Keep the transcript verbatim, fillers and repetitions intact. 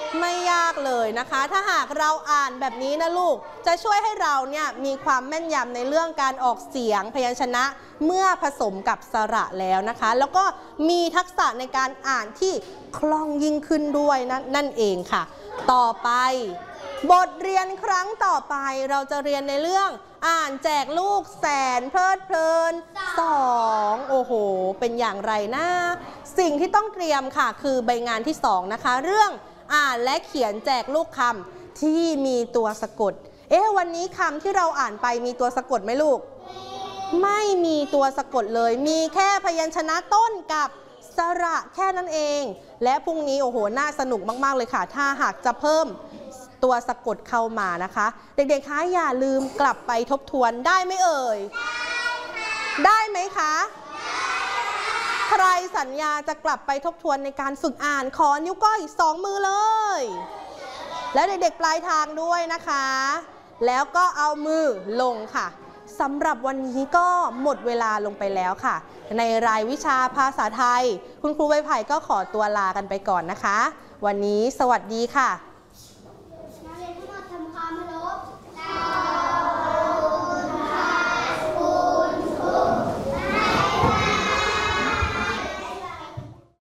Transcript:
ไม่ยากเลยนะคะถ้าหากเราอ่านแบบนี้นะลูกจะช่วยให้เราเนี่ยมีความแม่นยำในเรื่องการออกเสียงพยัญชนะเมื่อผสมกับสระแล้วนะคะแล้วก็มีทักษะในการอ่านที่คล่องยิ่งขึ้นด้วยน นั่นเองค่ะต่อไปบทเรียนครั้งต่อไปเราจะเรียนในเรื่องอ่านแจกลูกแสนเพลิดเพลินสองโอ้โหเป็นอย่างไรนะสิ่งที่ต้องเตรียมค่ะคือใบงานที่สองนะคะเรื่องอ่านและเขียนแจกลูกคำที่มีตัวสะกดเอ๊ะวันนี้คำที่เราอ่านไปมีตัวสะกดไหมลูกไม่มีตัวสะกดเลยมีแค่พยัญชนะต้นกับสระแค่นั้นเองและพรุ่งนี้โอ้โหน่าสนุกมากๆเลยค่ะถ้าหากจะเพิ่มตัวสะกดเข้ามานะคะเด็กๆคะอย่าลืมกลับไปทบทวนได้ไหมเอ่ยได้ไหมคะใครสัญญาจะกลับไปทบทวนในการฝึกอ่านขอนิ้วก้อยสองมือเลยและเด็กๆปลายทางด้วยนะคะแล้วก็เอามือลงค่ะสำหรับวันนี้ก็หมดเวลาลงไปแล้วค่ะในรายวิชาภาษาไทยคุณครูใบไผ่ก็ขอตัวลากันไปก่อนนะคะวันนี้สวัสดีค่ะ